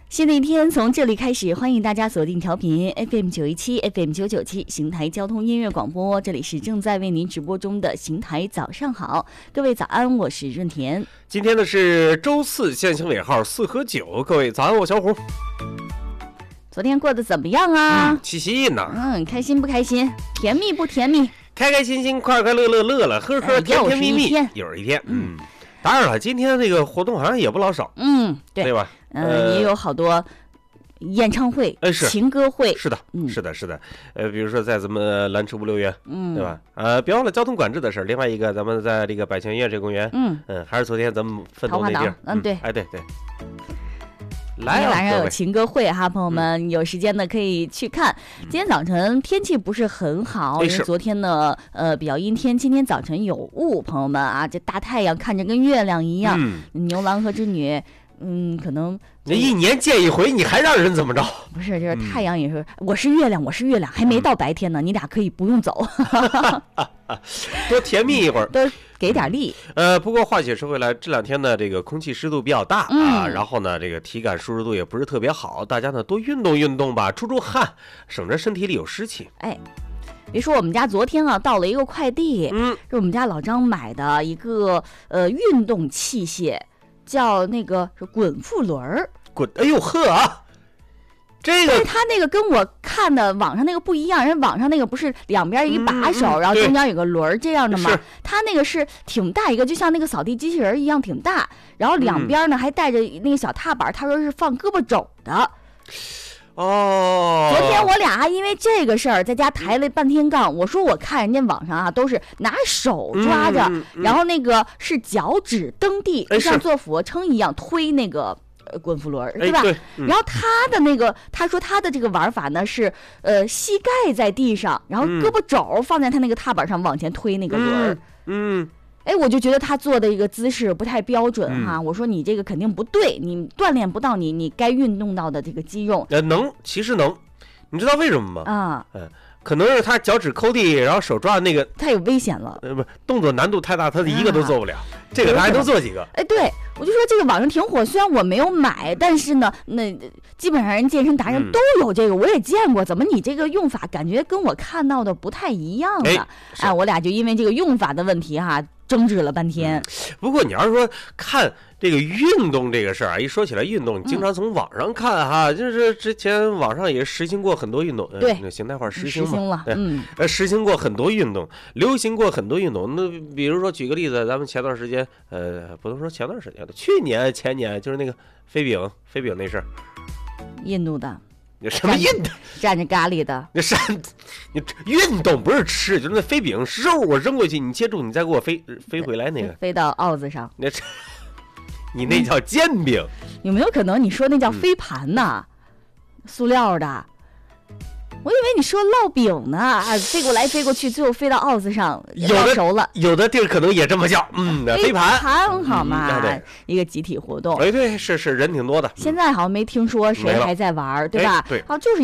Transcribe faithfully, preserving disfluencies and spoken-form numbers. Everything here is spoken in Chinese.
新的一天从这里开始，欢迎大家锁定调频 F M 九一七 F M 九九七邢台交通音乐广播，这里是正在为您直播中的邢台早上好，各位早安，我是润田。 今天呢是周四，限行尾号四和九，各位早安，我小虎。 昨天过得怎么样啊？ 嗯、七夕呢？ 嗯，开心不开心？甜蜜不甜蜜？ 开开心心，快快乐乐，乐乐呵呵，甜甜蜜蜜，又是一天。嗯，当然了，今天这个活动好像也不老少。 嗯，对， 对吧？ 呃，也有好多演唱会、 呃、是情歌会， 是的，嗯、是的，是的。呃，比如说在咱们蓝池五六园，嗯，对吧？呃，别忘了交通管制的事儿。另外一个，咱们在这个百泉夜这公园，嗯嗯，还是昨天咱们奋斗那地儿， 嗯，对， 哎，对对。 来呀、啊，晚上有情歌会哈，朋友们、嗯、有时间的可以去看。今天早晨天气不是很好，因为昨天呢，呃，比较阴天，今天早晨有雾，朋友们啊，这大太阳看着跟月亮一样，嗯、牛郎和织女。嗯，可能那一年见一回，你还让人怎么着？ 不是，就是太阳也是，嗯、我是月亮，我是月亮，还没到白天呢，嗯、你俩可以不用走， 多甜蜜一会儿， 多给点力。 呃，不过话且说回来，这两天呢，这个空气湿度比较大、嗯、啊，然后呢，这个体感舒适度也不是特别好，大家呢多运动运动吧，出出汗，省着身体里有湿气。 哎。别说我们家昨天啊到了一个快递，嗯，是我们家老张买的一个呃运动器械。叫那个滚腹轮儿， 滚！哎呦呵啊，这个， 但是他那个跟我看的网上那个不一样，人网上那个不是两边一把手，嗯、然后中间有个轮儿这样的吗？他那个是挺大一个，就像那个扫地机器人一样挺大，然后两边呢、嗯、还带着那个小踏板，他说是放胳膊肘的。 哦， 昨天我俩还因为这个事儿在家抬了半天杠。我说我看人家网上啊都是拿手抓着，嗯嗯、然后那个是脚趾蹬地，就像做俯卧撑一样推那个呃滚腹轮，对吧？ 对嗯、 然后他的那个他说他的这个玩法呢是呃膝盖在地上，然后胳膊肘放在他那个踏板上往前推那个轮。 嗯。嗯哎，我就觉得他做的一个姿势不太标准哈、嗯，我说你这个肯定不对，你锻炼不到你你该运动到的这个肌肉。 呃，能，其实能，你知道为什么吗？ 啊， 嗯，可能是他脚趾抠地，然后手抓那个， 太有危险了。 呃，不，动作难度太大，他一个都做不了。啊、这个他还能做几个？ 哎，对，我就说这个网上挺火，虽然我没有买，但是呢，那基本上人健身达人都有这个，嗯、我也见过。怎么你这个用法感觉跟我看到的不太一样呢？哎，哎我俩就因为这个用法的问题哈。争执了半天、 嗯，不过你要是说看这个运动这个事儿啊，一说起来运动，你经常从网上看哈，嗯、就是之前网上也实行过很多运动， 对， 呃、邢台话实行嘛， 实行了，嗯， 呃，实行过很多运动，流行过很多运动。那比如说举个例子，咱们前段时间，呃，不能说前段时间了，去年前年就是那个飞饼，飞饼那事儿， 印度的。 你什么运动？ 蘸着咖喱的。 那山，你运动不是吃，就是那飞饼肉，我扔过去，你接住，你再给我飞飞回来那个， 飞到鏊子上。 那，你那叫煎饼。 有没有可能你说那叫飞盘呢？嗯、塑料的。我以为你说烙饼呢，啊，飞过来飞过去，最后飞到鏊子上，烙熟了。 有的地儿可能也这么叫，嗯，飞盘， 盘好嘛、 嗯对， 一个集体活动。 哎，对，是是人挺多的。 现在好像没听说谁还在玩，对吧？ 对， 啊，就是。